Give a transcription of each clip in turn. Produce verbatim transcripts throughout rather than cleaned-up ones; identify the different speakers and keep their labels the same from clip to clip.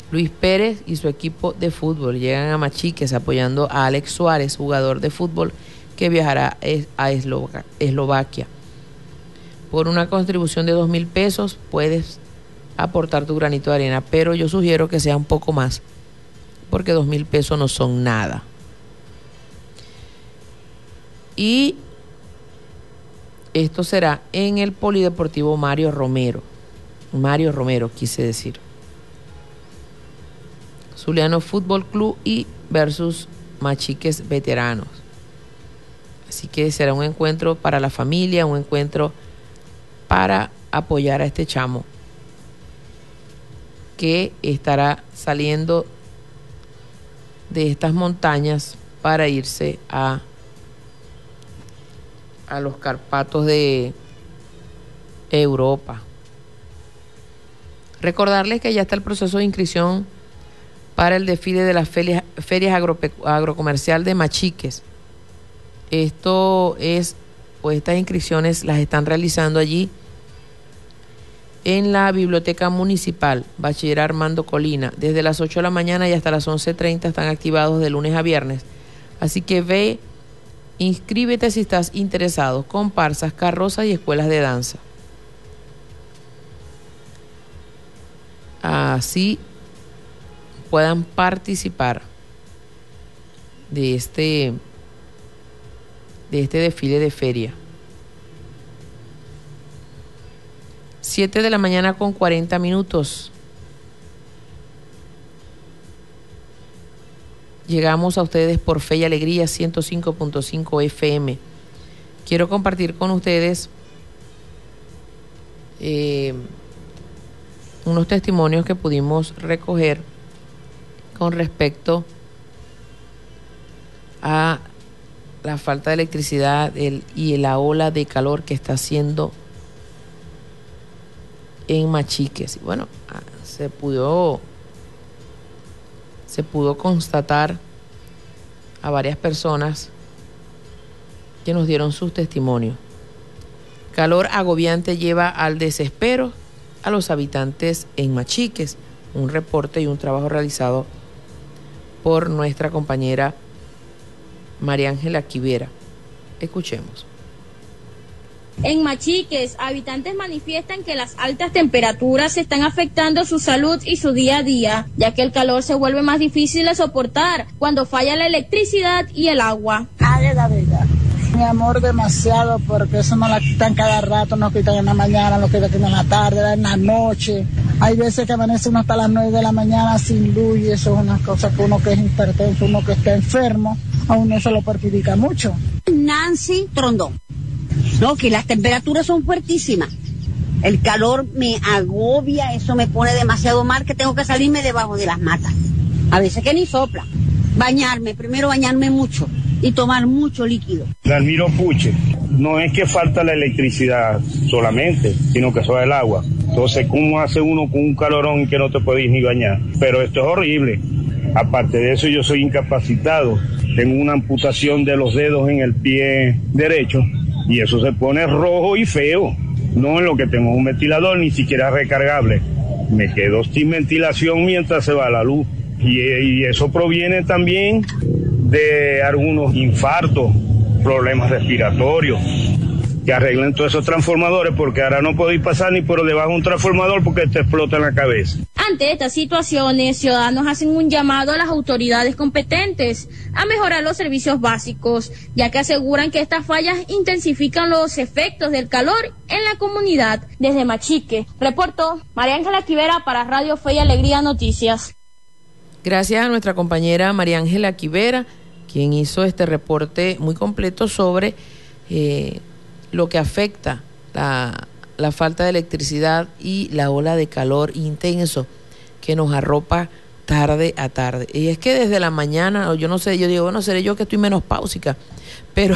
Speaker 1: Luis Pérez y su equipo de fútbol llegan a Machiques apoyando a Alex Suárez, jugador de fútbol que viajará a Eslovaquia. Por una contribución de dos mil pesos puedes aportar tu granito de arena, pero yo sugiero que sea un poco más, porque dos mil pesos no son nada. Y esto será en el Polideportivo Mario Romero. Mario Romero, quise decir. Zuliano Fútbol Club y versus Machiques Veteranos. Así que será un encuentro para la familia, un encuentro para apoyar a este chamo que estará saliendo de estas montañas para irse a, a los Carpatos de Europa. Recordarles que ya está el proceso de inscripción para el desfile de las ferias, ferias agropecu- agrocomercial de Machiques. Esto es, pues estas inscripciones las están realizando allí en la Biblioteca Municipal, Bachiller Armando Colina. Desde las ocho de la mañana y hasta las once treinta están activados de lunes a viernes. Así que ve, inscríbete si estás interesado. Comparsas, carrozas y escuelas de danza. Así puedan participar de este, de este desfile de feria. siete de la mañana con cuarenta minutos. Llegamos a ustedes por Fe y Alegría ciento cinco punto cinco F M. Quiero compartir con ustedes eh, unos testimonios que pudimos recoger con respecto a la falta de electricidad el, y la ola de calor que está haciendo en Machiques. Y bueno, se pudo se pudo constatar a varias personas que nos dieron sus testimonios. Calor agobiante lleva al desespero a los habitantes en Machiques. Un reporte y un trabajo realizado por nuestra compañera María Ángela Quivera. Escuchemos.
Speaker 2: En Machiques, habitantes manifiestan que las altas temperaturas están afectando su salud y su día a día, ya que el calor se vuelve más difícil de soportar cuando falla la electricidad y el agua.
Speaker 3: Ah, de la verdad. Mi amor, demasiado, porque eso nos la quitan cada rato, nos quitan en la mañana, nos quitan en la tarde, en la noche. Hay veces que amanece uno hasta las nueve de la mañana sin luz y eso es una cosa que uno que es hipertenso, uno que está enfermo, a uno eso lo perjudica mucho.
Speaker 4: Nancy Trondón. No, que las temperaturas son fuertísimas. El calor me agobia, eso me pone demasiado mal que tengo que salirme debajo de las matas. A veces que ni sopla. Bañarme, primero bañarme mucho y tomar mucho líquido.
Speaker 5: Dalmiro Puche, no es que falta la electricidad solamente, sino que eso es el agua. Entonces, ¿cómo hace uno con un calorón que no te puedes ni bañar? Pero esto es horrible. Aparte de eso, yo soy incapacitado. Tengo una amputación de los dedos en el pie derecho y eso se pone rojo y feo. No en lo que tengo un ventilador, ni siquiera recargable. Me quedo sin ventilación mientras se va la luz. Y, y eso proviene también de algunos infartos, problemas respiratorios, que arreglen todos esos transformadores, porque ahora no podéis pasar ni por debajo de un transformador porque te explota en la cabeza.
Speaker 2: Ante estas situaciones, ciudadanos hacen un llamado a las autoridades competentes a mejorar los servicios básicos, ya que aseguran que estas fallas intensifican los efectos del calor en la comunidad. Desde Machique, reportó María Ángela Quivera para Radio Fe y Alegría Noticias.
Speaker 1: Gracias a nuestra compañera María Ángela Quivera, quien hizo este reporte muy completo sobre eh, lo que afecta la, la falta de electricidad y la ola de calor intenso que nos arropa tarde a tarde. Y es que desde la mañana, yo no sé, yo digo, bueno, seré yo que estoy menopáusica, pero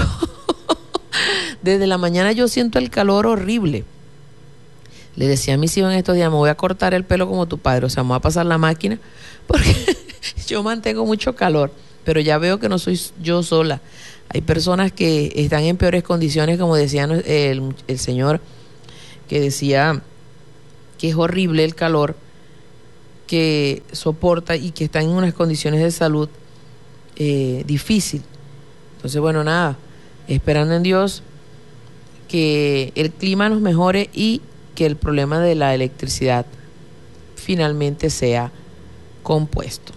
Speaker 1: desde la mañana yo siento el calor horrible. Le decía a mis hijos en estos días, me voy a cortar el pelo como tu padre, o sea, me voy a pasar la máquina porque yo mantengo mucho calor, pero ya veo que no soy yo sola. Hay personas que están en peores condiciones, como decía el, el señor que decía que es horrible el calor, que soporta y que están en unas condiciones de salud eh, difícil. Entonces, bueno, nada, esperando en Dios que el clima nos mejore y que el problema de la electricidad finalmente sea compuesto.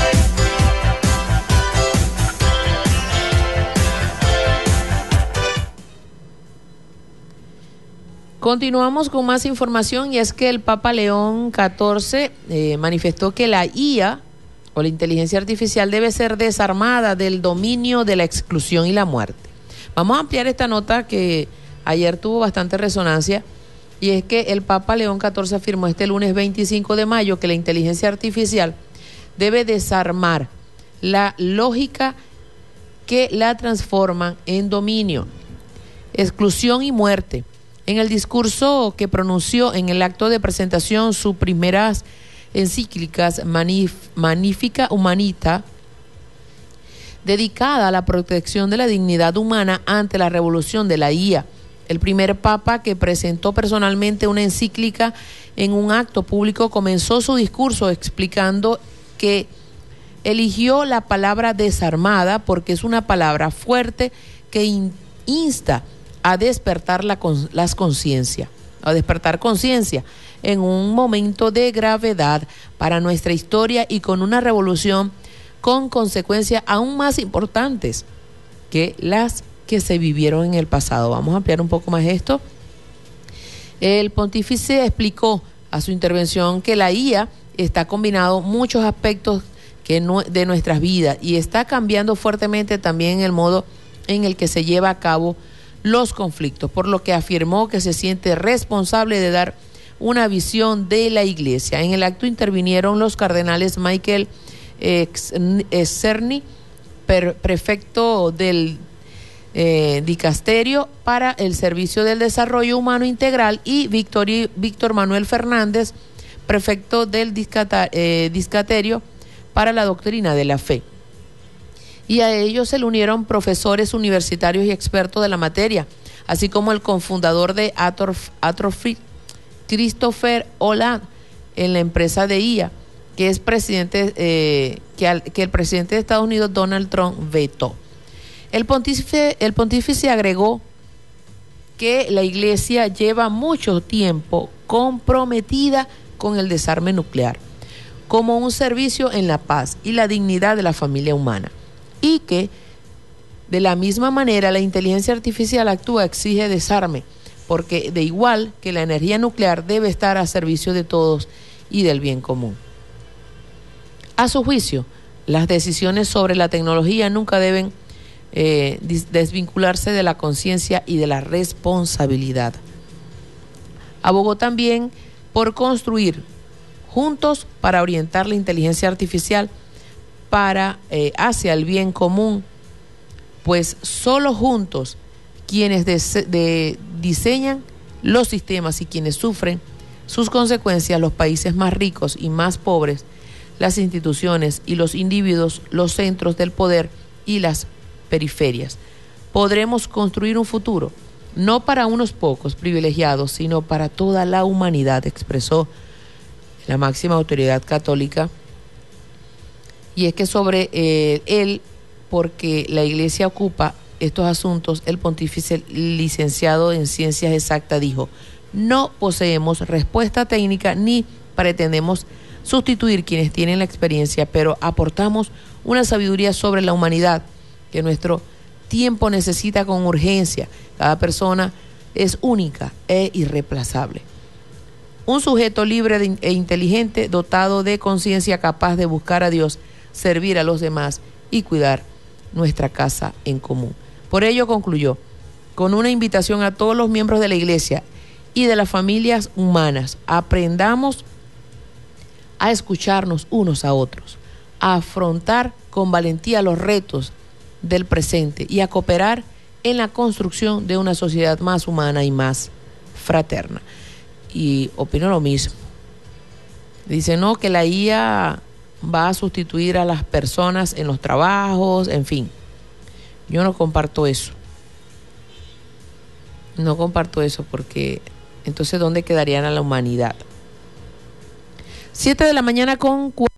Speaker 1: Continuamos con más información, y es que el Papa León catorce eh, manifestó que la I A o la inteligencia artificial debe ser desarmada del dominio de la exclusión y la muerte. Vamos a ampliar esta nota que ayer tuvo bastante resonancia, y es que el Papa León catorce afirmó este lunes veinticinco de mayo que la inteligencia artificial debe desarmar la lógica que la transforma en dominio, exclusión y muerte. En el discurso que pronunció en el acto de presentación sus primeras encíclicas Manif, Magnificat Humanitatis, dedicada a la protección de la dignidad humana ante la revolución de la I A, el primer papa que presentó personalmente una encíclica en un acto público comenzó su discurso explicando que eligió la palabra desarmada porque es una palabra fuerte que in, insta a despertar la, las conciencia, a despertar conciencia en un momento de gravedad para nuestra historia y con una revolución con consecuencias aún más importantes que las que se vivieron en el pasado. Vamos a ampliar un poco más esto. El pontífice explicó a su intervención que la I A está combinando muchos aspectos que no, de nuestras vidas y está cambiando fuertemente también el modo en el que se lleva a cabo los conflictos, por lo que afirmó que se siente responsable de dar una visión de la Iglesia. En el acto intervinieron los cardenales Michael eh, Cerny, per, prefecto del eh, dicasterio para el Servicio del Desarrollo Humano Integral, y Víctor, Víctor Manuel Fernández, prefecto del discata, eh, discaterio para la doctrina de la fe. Y a ellos se le unieron profesores universitarios y expertos de la materia, así como el cofundador de Atrof, Atrofit, Christopher Holland, en la empresa de I A, que es presidente, eh, que, al, que el presidente de Estados Unidos, Donald Trump, vetó. El pontífice, el pontífice agregó que la Iglesia lleva mucho tiempo comprometida con el desarme nuclear, como un servicio en la paz y la dignidad de la familia humana, y que de la misma manera la inteligencia artificial actúa, exige desarme, porque de igual que la energía nuclear debe estar a servicio de todos y del bien común. A su juicio, las decisiones sobre la tecnología nunca deben eh, desvincularse de la conciencia y de la responsabilidad. Abogó también por construir juntos para orientar la inteligencia artificial para eh, hacia el bien común, pues solo juntos quienes de, de, diseñan los sistemas y quienes sufren sus consecuencias, los países más ricos y más pobres, las instituciones y los individuos, los centros del poder y las periferias, podremos construir un futuro, no para unos pocos privilegiados, sino para toda la humanidad, expresó la máxima autoridad católica. Y es que sobre eh, él, porque la Iglesia ocupa estos asuntos, el pontífice licenciado en Ciencias Exactas dijo: no poseemos respuesta técnica ni pretendemos sustituir quienes tienen la experiencia, pero aportamos una sabiduría sobre la humanidad que nuestro tiempo necesita con urgencia. Cada persona es única e irreemplazable. Un sujeto libre de, e inteligente, dotado de conciencia, capaz de buscar a Dios, servir a los demás y cuidar nuestra casa en común. Por ello concluyó con una invitación a todos los miembros de la Iglesia y de las familias humanas: aprendamos a escucharnos unos a otros, a afrontar con valentía los retos del presente y a cooperar en la construcción de una sociedad más humana y más fraterna. Y opino lo mismo. Dice, no, que la I A va a sustituir a las personas en los trabajos, en fin. Yo no comparto eso. No comparto eso porque entonces ¿dónde quedaría la humanidad? siete de la mañana con